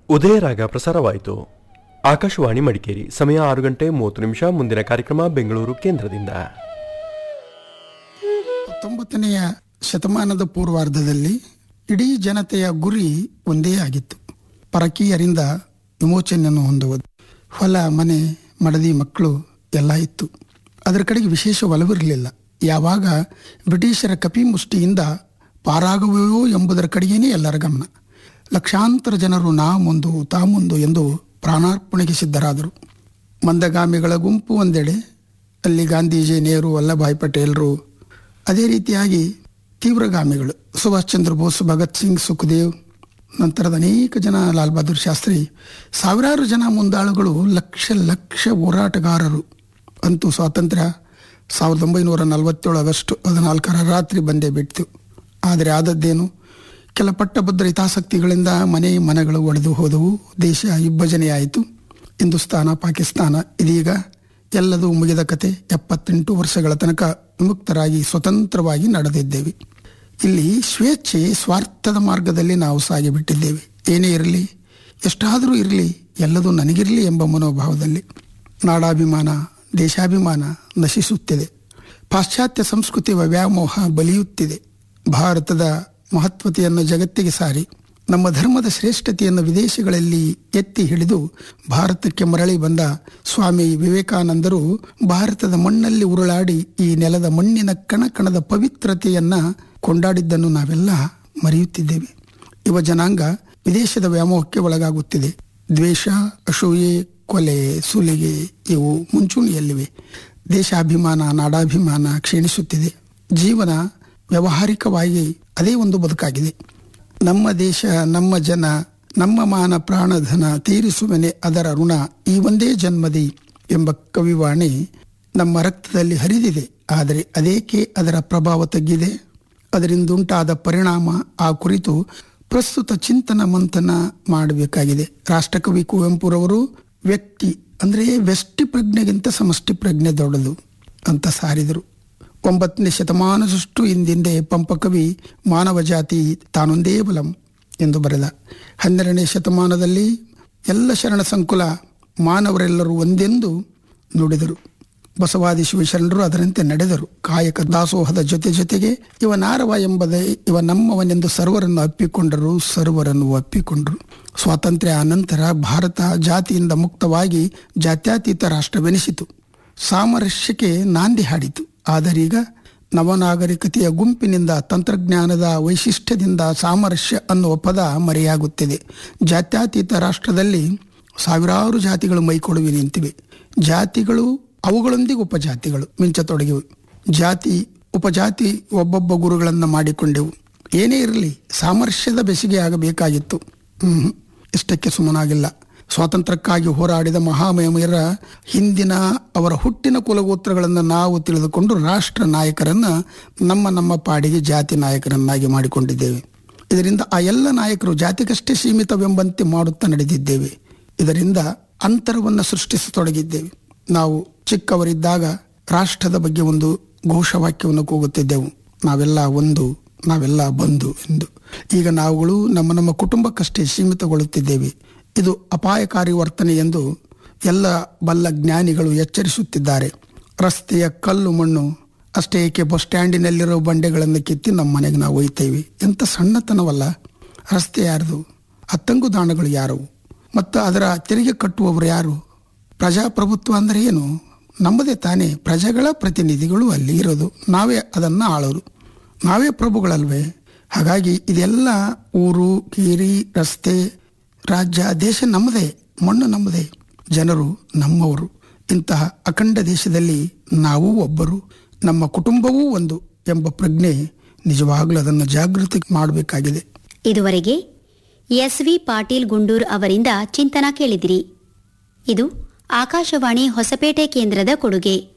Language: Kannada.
ಉದಯರಾಗ ಪ್ರಸಾರವಾಯಿತು. ಆಕಾಶವಾಣಿ ಮಡಿಕೇರಿ. ಸಮಯ 6:30 ಮುಂದಿನ ಕಾರ್ಯಕ್ರಮ ಬೆಂಗಳೂರು ಕೇಂದ್ರದಿಂದ. 19ನೇ ಶತಮಾನದ ಪೂರ್ವಾರ್ಧದಲ್ಲಿ ಇಡೀ ಜನತೆಯ ಗುರಿ ಒಂದೇ ಆಗಿತ್ತು: ಪರಕೀಯರಿಂದ ವಿಮೋಚನೆಯನ್ನು ಹೊಂದುವುದು. ಹೊಲ, ಮನೆ, ಮಡದಿ, ಮಕ್ಕಳು ಎಲ್ಲ ಇತ್ತು. ಅದರ ಕಡೆಗೆ ವಿಶೇಷ ಒಲವಿರಲಿಲ್ಲ. ಯಾವಾಗ ಬ್ರಿಟಿಷರ ಕಪಿಮುಷ್ಟಿಯಿಂದ ಪಾರಾಗುವೆಯೋ ಎಂಬುದರ ಕಡೆಗೇನೆ ಎಲ್ಲರ ಗಮನ. ಲಕ್ಷಾಂತರ ಜನರು ನಾ ಮುಂದು ತಾ ಮುಂದು ಎಂದು ಪ್ರಾಣಾರ್ಪಣೆಗೆ ಸಿದ್ಧರಾದರು. ಮಂದಗಾಮಿಗಳ ಗುಂಪು ಒಂದೆಡೆ, ಅಲ್ಲಿ ಗಾಂಧೀಜಿ, ನೆಹರು, ವಲ್ಲಭಾಯ್ ಪಟೇಲ್ರು. ಅದೇ ರೀತಿಯಾಗಿ ತೀವ್ರಗಾಮಿಗಳು ಸುಭಾಷ್ ಚಂದ್ರ ಬೋಸ್, ಭಗತ್ ಸಿಂಗ್, ಸುಖದೇವ್, ನಂತರದ ಅನೇಕ ಜನ, ಲಾಲ್ ಬಹದ್ದೂರ್ ಶಾಸ್ತ್ರಿ, ಸಾವಿರಾರು ಜನ ಮುಂದಾಳುಗಳು, ಲಕ್ಷ ಲಕ್ಷ ಹೋರಾಟಗಾರರು. ಅಂತೂ ಸ್ವಾತಂತ್ರ್ಯ 1947 ಆಗಸ್ಟ್ 14 ರಾತ್ರಿ ಬಂದೇ ಬಿಡ್ತು. ಆದರೆ ಆದದ್ದೇನು? ಕೆಲ ಪಟ್ಟಭದ್ರ ಹಿತಾಸಕ್ತಿಗಳಿಂದ ಮನೆಗಳು ಒಡೆದು ಹೋದವು. ದೇಶ ವಿಭಜನೆಯಾಯಿತು. ಹಿಂದೂಸ್ತಾನ, ಪಾಕಿಸ್ತಾನ, ಇದೀಗ ಎಲ್ಲದೂ ಮುಗಿದ ಕತೆ. 78 ವರ್ಷಗಳ ತನಕ ವಿಮುಕ್ತರಾಗಿ ಸ್ವತಂತ್ರವಾಗಿ ನಡೆದಿದ್ದೇವೆ. ಇಲ್ಲಿ ಸ್ವೇಚ್ಛೆ, ಸ್ವಾರ್ಥದ ಮಾರ್ಗದಲ್ಲಿ ನಾವು ಸಾಗಿಬಿಟ್ಟಿದ್ದೇವೆ. ಏನೇ ಇರಲಿ, ಎಷ್ಟಾದರೂ ಇರಲಿ, ಎಲ್ಲದೂ ನನಗಿರಲಿ ಎಂಬ ಮನೋಭಾವದಲ್ಲಿ ನಾಡಾಭಿಮಾನ, ದೇಶಾಭಿಮಾನ ನಶಿಸುತ್ತಿದೆ. ಪಾಶ್ಚಾತ್ಯ ಸಂಸ್ಕೃತಿಯ ವ್ಯಾಮೋಹ ಬಲಿಯುತ್ತಿದೆ. ಭಾರತದ ಮಹತ್ವತೆಯನ್ನು ಜಗತ್ತಿಗೆ ಸಾರಿ, ನಮ್ಮ ಧರ್ಮದ ಶ್ರೇಷ್ಠತೆಯನ್ನು ವಿದೇಶಗಳಲ್ಲಿ ಎತ್ತಿ ಹಿಡಿದು ಭಾರತಕ್ಕೆ ಮರಳಿ ಬಂದ ಸ್ವಾಮಿ ವಿವೇಕಾನಂದರು ಭಾರತದ ಮಣ್ಣಲ್ಲಿ ಉರುಳಾಡಿ ಈ ನೆಲದ ಮಣ್ಣಿನ ಕಣಕಣದ ಪವಿತ್ರತೆಯನ್ನ ಕೊಂಡಾಡಿದ್ದನ್ನು ನಾವೆಲ್ಲ ಮರೆಯುತ್ತಿದ್ದೇವೆ. ಯುವ ಜನಾಂಗ ವಿದೇಶದ ವ್ಯಾಮೋಹಕ್ಕೆ ಒಳಗಾಗುತ್ತಿದೆ. ದ್ವೇಷ, ಅಸೂಯೆ, ಕೊಲೆ, ಸುಲಿಗೆ ಇವು ಮುಂಚೂಣಿಯಲ್ಲಿವೆ. ದೇಶಾಭಿಮಾನ, ನಾಡಾಭಿಮಾನ ಕ್ಷೀಣಿಸುತ್ತಿದೆ. ಜೀವನ ವ್ಯಾವಹಾರಿಕವಾಗಿ ಅದೇ ಒಂದು ಬದುಕಾಗಿದೆ. ನಮ್ಮ ದೇಶ, ನಮ್ಮ ಜನ, ನಮ್ಮ ಮಾನ ಪ್ರಾಣಧನ ತೀರಿಸುವನೆ ಅದರ ಋಣ ಈ ಒಂದೇ ಜನ್ಮದಿ ಎಂಬ ಕವಿವಾಣಿ ನಮ್ಮ ರಕ್ತದಲ್ಲಿ ಹರಿದಿದೆ. ಆದರೆ ಅದೇಕೆ ಅದರ ಪ್ರಭಾವ ತಗ್ಗಿದೆ? ಅದರಿಂದುಂಟಾದ ಪರಿಣಾಮ ಆ ಕುರಿತು ಪ್ರಸ್ತುತ ಚಿಂತನ ಮಂಥನ ಮಾಡಬೇಕಾಗಿದೆ. ರಾಷ್ಟ್ರಕವಿ ಕುವೆಂಪುರವರು ವ್ಯಕ್ತಿ ಅಂದರೆ ವ್ಯಷ್ಟಿ ಪ್ರಜ್ಞೆಗಿಂತ ಸಮಷ್ಟಿ ಪ್ರಜ್ಞೆ ದೊಡ್ಡದು ಅಂತ ಸಾರಿದರು. 9ನೇ ಶತಮಾನದಷ್ಟು ಹಿಂದಿಂದೆ ಪಂಪಕವಿ ಮಾನವ ಜಾತಿ ತಾನೊಂದೇ ಬಲಂ ಎಂದು ಬರೆದ. 12ನೇ ಶತಮಾನದಲ್ಲಿ ಎಲ್ಲ ಶರಣ ಸಂಕುಲ ಮಾನವರೆಲ್ಲರೂ ಒಂದೆಂದು ನುಡಿದರು. ಬಸವಾದಿ ಶಿವಶರಣರು ಅದರಂತೆ ನಡೆದರು. ಕಾಯಕ ದಾಸೋಹದ ಜೊತೆಗೆ ಇವನಾರವ ಎಂಬುದೇ ಇವ ನಮ್ಮವನೆಂದು ಸರ್ವರನ್ನು ಅಪ್ಪಿಕೊಂಡರು, ಸರ್ವರನ್ನು ಒಪ್ಪಿಕೊಂಡರು. ಸ್ವಾತಂತ್ರ್ಯ ಅನಂತರ ಭಾರತ ಜಾತಿಯಿಂದ ಮುಕ್ತವಾಗಿ ಜಾತ್ಯತೀತ ರಾಷ್ಟ್ರವೆನಿಸಿತು. ಸಾಮರಸ್ಯಕ್ಕೆ ನಾಂದಿ ಹಾಡಿತು. ಆದರೀಗ ನವನಾಗರಿಕತೆಯ ಗುಂಪಿನಿಂದ, ತಂತ್ರಜ್ಞಾನದ ವೈಶಿಷ್ಟ್ಯದಿಂದ ಸಾಮರಸ್ಯ ಅನ್ನುವ ಪದ ಮರೆಯಾಗುತ್ತಿದೆ. ಜಾತ್ಯತೀತ ರಾಷ್ಟ್ರದಲ್ಲಿ ಸಾವಿರಾರು ಜಾತಿಗಳು ಮೈಕೊಡುವಿ ನಿಂತಿವೆ. ಜಾತಿಗಳು ಅವುಗಳೊಂದಿಗೆ ಉಪಜಾತಿಗಳು ಮಿಂಚತೊಡಗಿವೆ. ಜಾತಿ ಉಪಜಾತಿ ಒಬ್ಬೊಬ್ಬ ಗುರುಗಳನ್ನು ಮಾಡಿಕೊಂಡೆವು. ಏನೇ ಇರಲಿ, ಸಾಮರಸ್ಯದ ಬೆಸಿಗೆ ಆಗಬೇಕಾಗಿತ್ತು. ಇಷ್ಟಕ್ಕೆ ಸುಮ್ಮನಾಗಿಲ್ಲ. ಸ್ವಾತಂತ್ರ್ಯಕ್ಕಾಗಿ ಹೋರಾಡಿದ ಮಹಾಮಹಿಮರ ಹಿಂದಿನ ಅವರ ಹುಟ್ಟಿನ ಕುಲಗೋತ್ರಗಳನ್ನು ನಾವು ತಿಳಿದುಕೊಂಡು ರಾಷ್ಟ್ರ ನಾಯಕರನ್ನು ನಮ್ಮ ಪಾಡಿಗೆ ಜಾತಿ ನಾಯಕರನ್ನಾಗಿ ಮಾಡಿಕೊಂಡಿದ್ದೇವೆ. ಇದರಿಂದ ಆ ಎಲ್ಲ ನಾಯಕರು ಜಾತಿಗಷ್ಟೇ ಸೀಮಿತವೆಂಬಂತೆ ಮಾಡುತ್ತಾ ನಡೆದಿದ್ದೇವೆ. ಇದರಿಂದ ಅಂತರವನ್ನು ಸೃಷ್ಟಿಸತೊಡಗಿದ್ದೇವೆ. ನಾವು ಚಿಕ್ಕವರಿದ್ದಾಗ ರಾಷ್ಟ್ರದ ಬಗ್ಗೆ ಒಂದು ಘೋಷವಾಕ್ಯವನ್ನು ಕೂಗುತ್ತಿದ್ದೆವು: ನಾವೆಲ್ಲ ಒಂದು, ನಾವೆಲ್ಲ ಬಂಧು ಎಂದು. ಈಗ ನಾವುಗಳು ನಮ್ಮ ಕುಟುಂಬಕ್ಕಷ್ಟೇ ಸೀಮಿತಗೊಳ್ಳುತ್ತಿದ್ದೇವೆ. ಇದು ಅಪಾಯಕಾರಿ ವರ್ತನೆ ಎಂದು ಎಲ್ಲ ಬಲ್ಲ ಜ್ಞಾನಿಗಳು ಎಚ್ಚರಿಸುತ್ತಿದ್ದಾರೆ. ರಸ್ತೆಯ ಕಲ್ಲು ಮಣ್ಣು ಅಷ್ಟೇ ಏಕೆ, ಬಸ್ ಸ್ಟ್ಯಾಂಡಿನಲ್ಲಿರೋ ಬಂಡೆಗಳನ್ನು ಕಿತ್ತಿ ನಮ್ಮ ಮನೆಗೆ ನಾವು ಒಯ್ತೇವೆ. ಎಂಥ ಸಣ್ಣತನವಲ್ಲ. ರಸ್ತೆ ಯಾರ್ದು? ಅತ್ತಂಗುದಾಣಗಳು ಯಾರು? ಮತ್ತು ಅದರ ತೆರಿಗೆ ಕಟ್ಟುವವರು ಯಾರು? ಪ್ರಜಾಪ್ರಭುತ್ವ ಅಂದರೆ ಏನು? ನಮ್ಮದೇ ತಾನೇ. ಪ್ರಜೆಗಳ ಪ್ರತಿನಿಧಿಗಳು ಅಲ್ಲಿ ಇರೋದು, ನಾವೇ ಅದನ್ನು ಆಳೋರು, ನಾವೇ ಪ್ರಭುಗಳಲ್ವೇ? ಹಾಗಾಗಿ ಇದೆಲ್ಲ ಊರು, ಕೀರಿ, ರಸ್ತೆ, ರಾಜ್ಯ, ದೇಶ ನಮ್ಮದೇ, ಮಣ್ಣು ನಮ್ಮದೇ, ಜನರು ನಮ್ಮವರು. ಇಂತಹ ಅಖಂಡ ದೇಶದಲ್ಲಿ ನಾವು ಒಬ್ಬರು, ನಮ್ಮ ಕುಟುಂಬವೂ ಒಂದು ಎಂಬ ಪ್ರಜ್ಞೆ ನಿಜವಾಗ್ಲೂ ಅದನ್ನು ಜಾಗೃತಿ ಮಾಡಬೇಕಾಗಿದೆ. ಇದುವರೆಗೆ ಎಸ್.ವಿ. ಪಾಟೀಲ್ ಗುಂಡೂರ್ ಅವರಿಂದ ಚಿಂತನ ಕೇಳಿದಿರಿ. ಇದು ಆಕಾಶವಾಣಿ ಹೊಸಪೇಟೆ ಕೇಂದ್ರದ ಕೊಡುಗೆ.